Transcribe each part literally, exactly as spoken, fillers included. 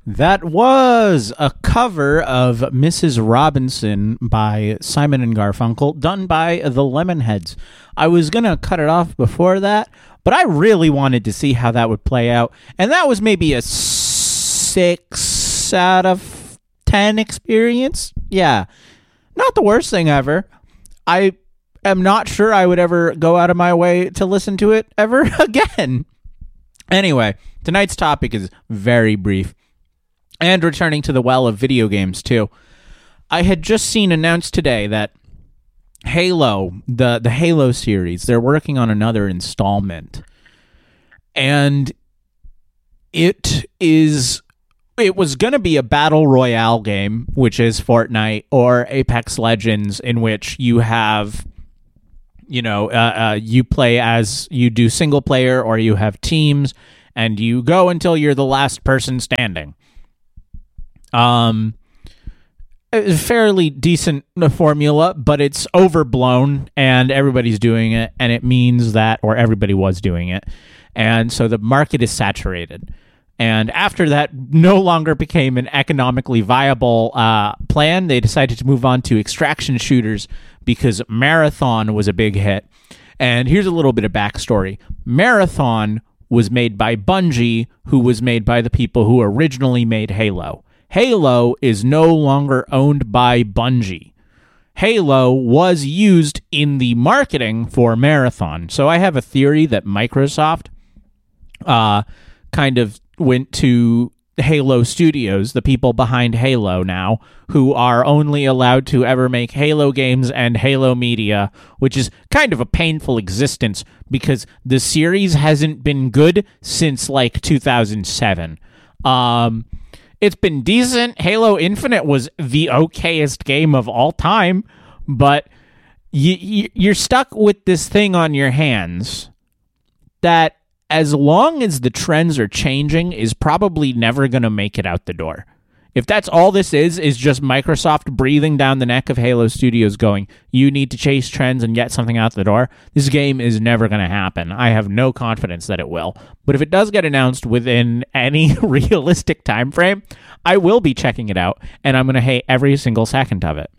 That was a cover of Missus Robinson by Simon and Garfunkel, done by the Lemonheads. I was going to cut it off before that, but I really wanted to see how that would play out. And that was maybe a six out of ten experience. Yeah, not the worst thing ever. I am not sure I would ever go out of my way to listen to it ever again. Anyway, tonight's topic is very brief. And returning to the well of video games, too. I had just seen announced today that Halo, the, the Halo series, they're working on another installment. And it is... It was going to be a battle royale game, which is Fortnite, or Apex Legends, in which you have... You know, uh, uh, you play as... You do single player, or you have teams, and you go until you're the last person standing. Um, a fairly decent formula, but it's overblown and everybody's doing it, and it means that, or everybody was doing it, and so the market is saturated. And after that no longer became an economically viable uh, plan, they decided to move on to extraction shooters because Marathon was a big hit. And here's a little bit of backstory. Marathon was made by Bungie, who was made by the people who originally made Halo. Halo is no longer owned by Bungie. Halo was used in the marketing for Marathon. So I have a theory that Microsoft uh, kind of went to Halo Studios, the people behind Halo now, who are only allowed to ever make Halo games and Halo media, which is kind of a painful existence because the series hasn't been good since like two thousand seven. Um... It's been decent. Halo Infinite was the okayest game of all time, but you, you, you're stuck with this thing on your hands that, as long as the trends are changing, is probably never going to make it out the door. If that's all this is, is just Microsoft breathing down the neck of Halo Studios going, you need to chase trends and get something out the door, this game is never going to happen. I have no confidence that it will. But if it does get announced within any realistic time frame, I will be checking it out, and I'm going to hate every single second of it.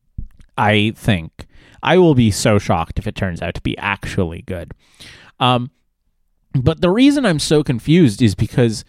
I think. I will be so shocked if it turns out to be actually good. Um, but the reason I'm so confused is because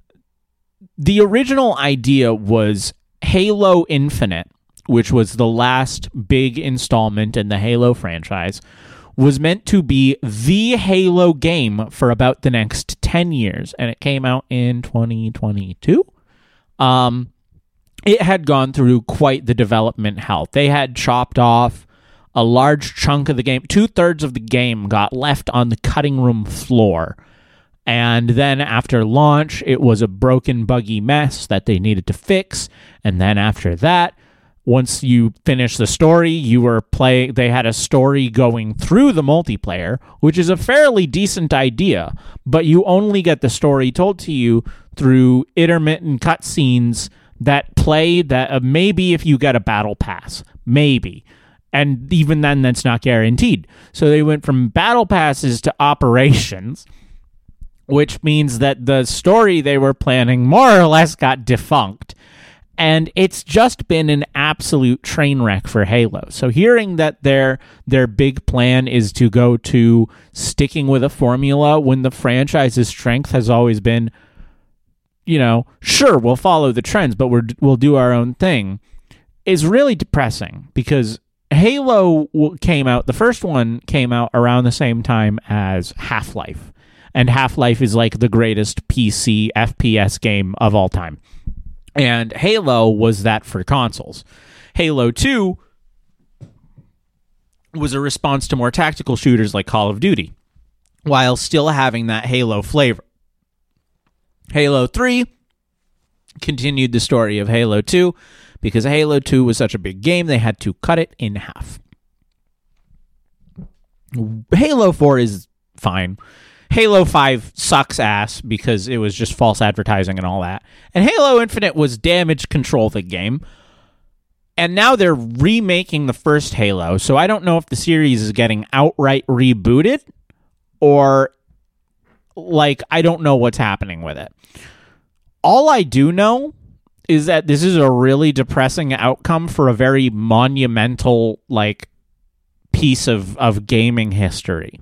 the original idea was Halo Infinite, which was the last big installment in the Halo franchise, was meant to be the Halo game for about the next ten years, and it came out in twenty twenty-two. Um, it had gone through quite the development hell. They had chopped off a large chunk of the game. Two-thirds of the game got left on the cutting room floor. And then after launch, it was a broken, buggy mess that they needed to fix. And then after that, once you finish the story, you were playing. They had a story going through the multiplayer, which is a fairly decent idea. But you only get the story told to you through intermittent cutscenes that play. That uh, maybe if you get a battle pass, maybe. And even then, that's not guaranteed. So they went from battle passes to operations, which means that the story they were planning more or less got defunct. And it's just been an absolute train wreck for Halo. So hearing that their their big plan is to go to sticking with a formula when the franchise's strength has always been, you know, sure, we'll follow the trends, but we're, we'll do our own thing, is really depressing because Halo came out, the first one came out around the same time as Half-Life. And Half-Life is like the greatest P C F P S game of all time. And Halo was that for consoles. Halo two was a response to more tactical shooters like Call of Duty, while still having that Halo flavor. Halo three continued the story of Halo two, because Halo two was such a big game, they had to cut it in half. Halo four is fine. Halo five sucks ass because it was just false advertising and all that. And Halo Infinite was damage control the game. And now they're remaking the first Halo, so I don't know if the series is getting outright rebooted or, like, I don't know what's happening with it. all I do know is that this is a really depressing outcome for a very monumental, like, piece of, of gaming history.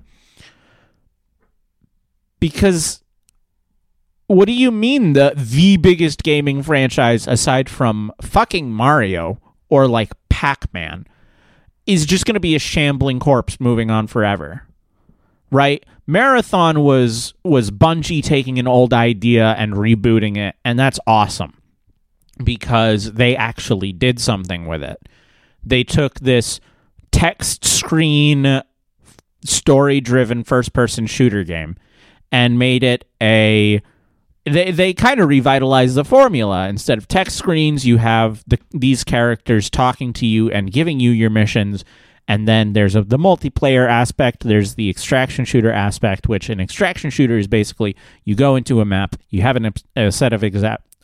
Because what do you mean the the biggest gaming franchise aside from fucking Mario or like Pac-Man is just going to be a shambling corpse moving on forever? Right? Marathon was was Bungie taking an old idea and rebooting it, and that's awesome because they actually did something with it. They took this text screen story-driven first-person shooter game and made it a They they kind of revitalized the formula. Instead of text screens, you have the, these characters talking to you and giving you your missions. And then there's a, the multiplayer aspect. There's the extraction shooter aspect, which an extraction shooter is basically you go into a map, you have an, a set of exa-